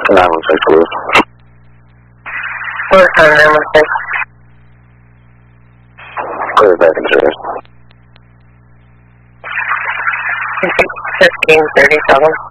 916, please. What's on 916? Clear back in service. 1537.